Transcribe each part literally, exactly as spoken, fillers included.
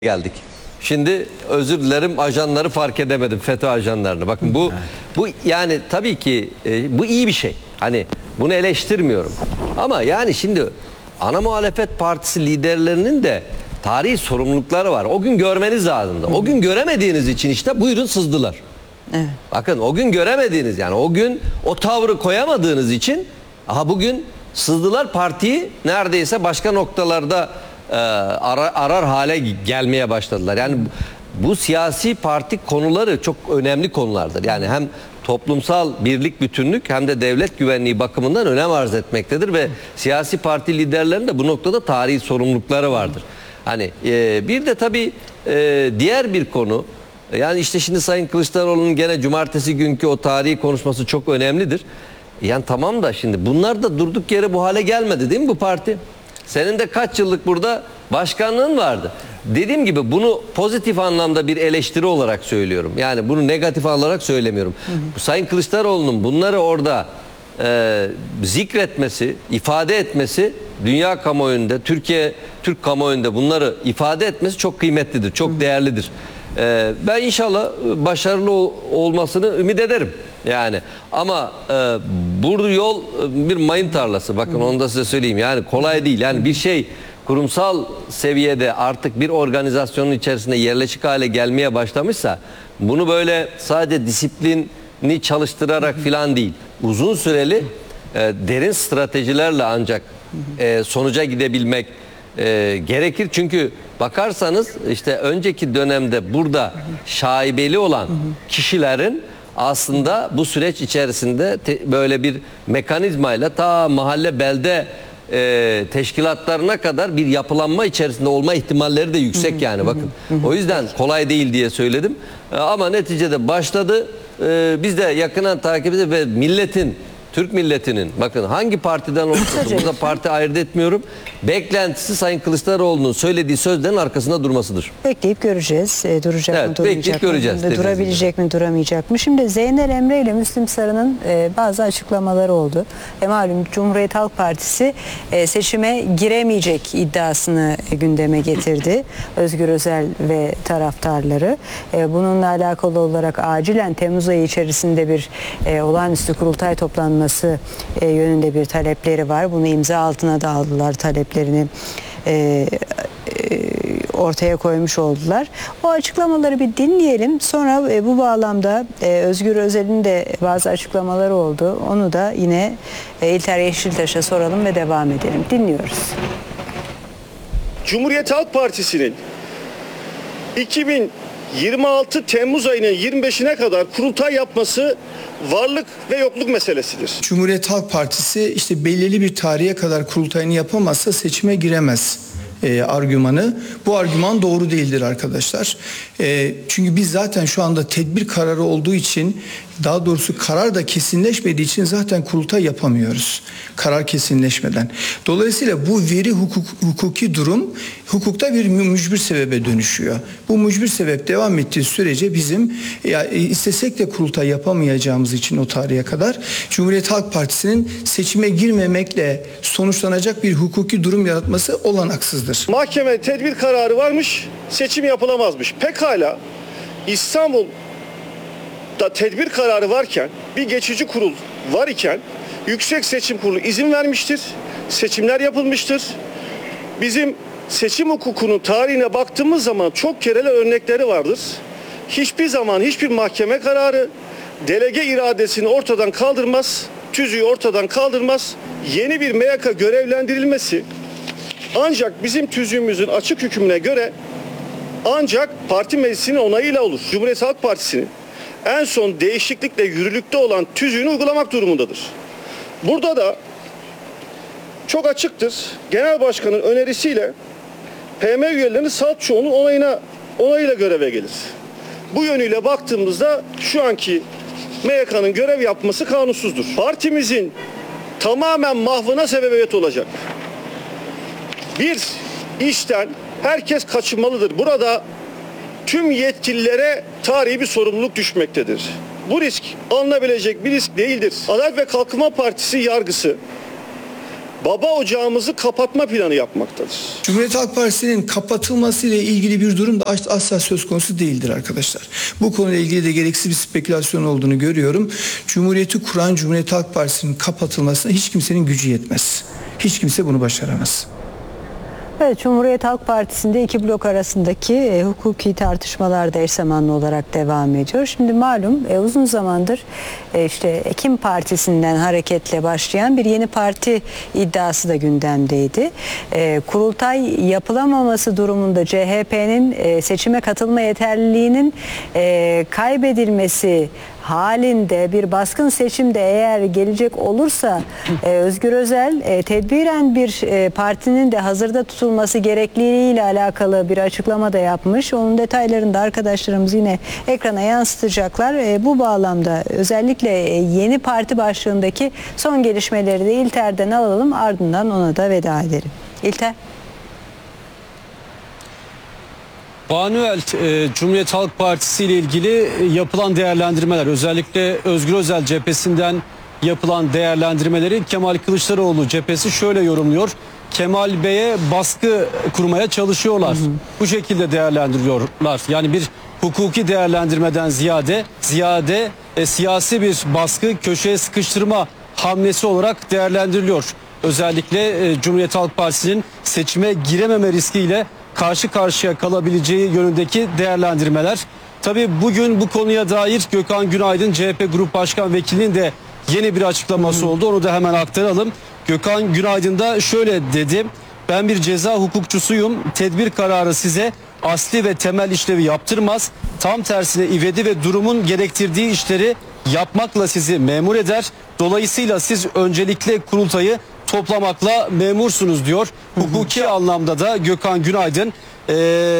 geldik. Şimdi özür dilerim, ajanları fark edemedim, FETÖ ajanlarını. Bakın bu bu yani tabii ki e, bu iyi bir şey. Hani bunu eleştirmiyorum. Ama yani şimdi ana muhalefet partisi liderlerinin de tarihi sorumlulukları var. O gün görmeniz lazımdı. O gün göremediğiniz için işte buyurun sızdılar. Evet. Bakın o gün göremediğiniz, yani o gün o tavrı koyamadığınız için aha bugün sızdılar, partiyi neredeyse başka noktalarda e, arar, arar hale gelmeye başladılar. Yani bu, bu siyasi parti konuları çok önemli konulardır. Yani hem toplumsal birlik, bütünlük hem de devlet güvenliği bakımından önem arz etmektedir ve siyasi parti liderlerinin de bu noktada tarihi sorumlulukları vardır. Hani e, bir de tabii e, diğer bir konu, yani işte şimdi Sayın Kılıçdaroğlu'nun gene cumartesi günkü o tarihi konuşması çok önemlidir. Yani tamam da şimdi bunlar da durduk yere bu hale gelmedi değil mi bu parti? Senin de kaç yıllık burada başkanlığın vardı. Dediğim gibi bunu pozitif anlamda bir eleştiri olarak söylüyorum. Yani bunu negatif olarak söylemiyorum. Hı hı. Sayın Kılıçdaroğlu'nun bunları orada e, zikretmesi, ifade etmesi, dünya kamuoyunda, Türkiye, Türk kamuoyunda bunları ifade etmesi çok kıymetlidir, çok hı hı. değerlidir. E, ben inşallah başarılı olmasını ümit ederim. Yani ama e, bu yol bir mayın tarlası. Bakın onu da size söyleyeyim. Yani kolay değil. Yani bir şey kurumsal seviyede artık bir organizasyonun içerisinde yerleşik hale gelmeye başlamışsa bunu böyle sadece disiplini çalıştırarak filan değil, uzun süreli e, derin stratejilerle ancak e, sonuca gidebilmek e, gerekir. Çünkü bakarsanız işte önceki dönemde burada şaibeli olan kişilerin aslında bu süreç içerisinde te, böyle bir mekanizmayla ta mahalle belde e, teşkilatlarına kadar bir yapılanma içerisinde olma ihtimalleri de yüksek yani bakın. O yüzden kolay değil diye söyledim. E, ama neticede başladı. E, biz de yakından takip ediyoruz ve milletin, Türk milletinin, bakın hangi partiden olursa burada parti ayırt etmiyorum, beklentisi Sayın Kılıçdaroğlu'nun söylediği sözlerin arkasında durmasıdır. Bekleyip göreceğiz. E, duracak evet, mı, durmayacak mı? Göreceğiz, durabilecek mi, duramayacak mı? Şimdi Zeynel Emre ile Müslim Sarı'nın e, bazı açıklamaları oldu. E, malum Cumhuriyet Halk Partisi e, seçime giremeyecek iddiasını e, gündeme getirdi. Özgür Özel ve taraftarları. E, bununla alakalı olarak acilen Temmuz ayı içerisinde bir e, olağanüstü kurultay toplanması E, yönünde bir talepleri var. Bunu imza altına da aldılar, taleplerini e, e, ortaya koymuş oldular. O açıklamaları bir dinleyelim. Sonra e, bu bağlamda e, Özgür Özel'in de bazı açıklamaları oldu. Onu da yine e, İlter Yeşiltaş'a soralım ve devam edelim. Dinliyoruz. Cumhuriyet Halk Partisi'nin iki bin yirmi altı Temmuz ayının yirmi beşine kadar kurultay yapması varlık ve yokluk meselesidir. Cumhuriyet Halk Partisi işte belirli bir tarihe kadar kurultayını yapamazsa seçime giremez e, argümanı. Bu argüman doğru değildir arkadaşlar. E, çünkü biz zaten şu anda tedbir kararı olduğu için, daha doğrusu karar da kesinleşmediği için zaten kurultay yapamıyoruz. Karar kesinleşmeden. Dolayısıyla bu veri hukuk, hukuki durum hukukta bir mücbir sebebe dönüşüyor. Bu mücbir sebep devam ettiği sürece bizim ya, istesek de kurultay yapamayacağımız için o tarihe kadar Cumhuriyet Halk Partisi'nin seçime girmemekle sonuçlanacak bir hukuki durum yaratması olanaksızdır. Mahkeme tedbir kararı varmış, seçim yapılamazmış. Pekala İstanbul da tedbir kararı varken, bir geçici kurul var iken Yüksek Seçim Kurulu izin vermiştir. Seçimler yapılmıştır. Bizim seçim hukukunun tarihine baktığımız zaman çok kereli örnekleri vardır. Hiçbir zaman hiçbir mahkeme kararı delege iradesini ortadan kaldırmaz, tüzüğü ortadan kaldırmaz. Yeni bir M Y K görevlendirilmesi ancak bizim tüzüğümüzün açık hükmüne göre ancak parti meclisinin onayıyla olur. Cumhuriyet Halk Partisi'nin en son değişiklikle yürürlükte olan tüzüğünü uygulamak durumundadır. Burada da çok açıktır. Genel Başkan'ın önerisiyle P M üyelerinin salt çoğunun onayına, onayıyla göreve gelir. Bu yönüyle baktığımızda şu anki M Y K'nın görev yapması kanunsuzdur. Partimizin tamamen mahvına sebebiyet olacak bir işten herkes kaçınmalıdır. Burada tüm yetkililere tarihi bir sorumluluk düşmektedir. Bu risk alınabilecek bir risk değildir. Adalet ve Kalkınma Partisi yargısı baba ocağımızı kapatma planı yapmaktadır. Cumhuriyet Halk Partisi'nin kapatılması ile ilgili bir durum da asla söz konusu değildir arkadaşlar. Bu konuyla ilgili de gereksiz bir spekülasyon olduğunu görüyorum. Cumhuriyeti kuran Cumhuriyet Halk Partisi'nin kapatılmasına hiç kimsenin gücü yetmez. Hiç kimse bunu başaramaz. Evet, Cumhuriyet Halk Partisi'nde iki blok arasındaki e, hukuki tartışmalar da eş zamanlı olarak devam ediyor. Şimdi malum e, uzun zamandır e, işte Ekim Partisi'nden hareketle başlayan bir yeni parti iddiası da gündemdeydi. E, kurultay yapılamaması durumunda C H P'nin e, seçime katılma yeterliliğinin e, kaybedilmesi halinde bir baskın seçimde eğer gelecek olursa e, Özgür Özel e, tedbiren bir e, partinin de hazırda tutulması gerekliliğiyle alakalı bir açıklama da yapmış. Onun detaylarını da arkadaşlarımız yine ekrana yansıtacaklar. E, bu bağlamda özellikle e, yeni parti başlığındaki son gelişmeleri de İlter'den alalım, ardından ona da veda edelim. İlter. Banuel, e, Cumhuriyet Halk Partisi ile ilgili yapılan değerlendirmeler, özellikle Özgür Özel cephesinden yapılan değerlendirmeleri Kemal Kılıçdaroğlu cephesi şöyle yorumluyor. Kemal Bey'e baskı kurmaya çalışıyorlar. Hı hı. Bu şekilde değerlendiriyorlar. Yani bir hukuki değerlendirmeden ziyade ziyade e, siyasi bir baskı, köşeye sıkıştırma hamlesi olarak değerlendiriliyor. Özellikle e, Cumhuriyet Halk Partisi'nin seçime girememe riskiyle karşı karşıya kalabileceği yönündeki değerlendirmeler. Tabii bugün bu konuya dair Gökhan Günaydın C H P Grup Başkan Vekili'nin de yeni bir açıklaması oldu. Onu da hemen aktaralım. Gökhan Günaydın da şöyle dedi. Ben bir ceza hukukçusuyum. Tedbir kararı size asli ve temel işlevi yaptırmaz. Tam tersine ivedi ve durumun gerektirdiği işleri yapmakla sizi memur eder. Dolayısıyla siz öncelikle kurultayı toplamakla memursunuz diyor. Hukuki anlamda da Gökhan Günaydın e,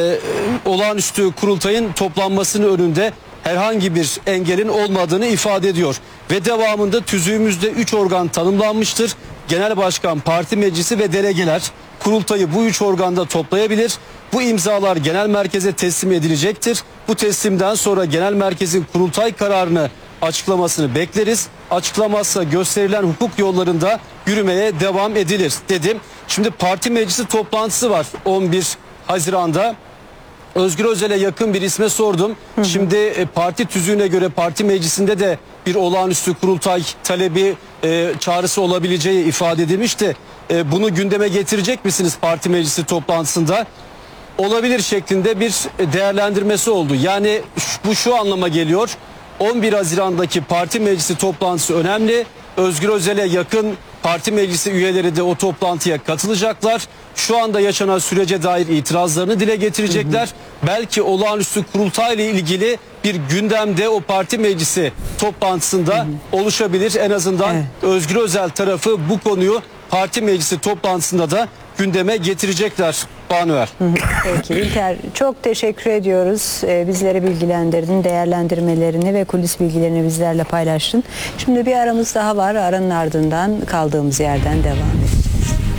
olağanüstü kurultayın toplanmasının önünde herhangi bir engelin olmadığını ifade ediyor. Ve devamında tüzüğümüzde üç organ tanımlanmıştır. Genel Başkan, Parti Meclisi ve delegeler kurultayı bu üç organda toplayabilir. Bu imzalar genel merkeze teslim edilecektir. Bu teslimden sonra genel merkezin kurultay kararını açıklamasını bekleriz. Açıklamazsa gösterilen hukuk yollarında yürümeye devam edilir dedim. Şimdi parti meclisi toplantısı var on bir Haziran'da. Özgür Özel'e yakın bir isme sordum. Hı hı. Şimdi e, parti tüzüğüne göre parti meclisinde de bir olağanüstü kurultay talebi e, çağrısı olabileceği ifade edilmişti. E, bunu gündeme getirecek misiniz parti meclisi toplantısında? Olabilir şeklinde bir değerlendirmesi oldu. Yani bu şu anlama geliyor. on bir Haziran'daki parti meclisi toplantısı önemli. Özgür Özel'e yakın parti meclisi üyeleri de o toplantıya katılacaklar. Şu anda yaşanan sürece dair itirazlarını dile getirecekler. Hı hı. Belki olağanüstü kurultayla ilgili bir gündemde o parti meclisi toplantısında hı hı. oluşabilir. En azından evet. Özgür Özel tarafı bu konuyu parti meclisi toplantısında da gündeme getirecekler. Banuel. Peki İlker, çok teşekkür ediyoruz. Ee, bizleri bilgilendirdin, değerlendirmelerini ve kulis bilgilerini bizlerle paylaştın. Şimdi bir aramız daha var. Aranın ardından kaldığımız yerden devam edelim.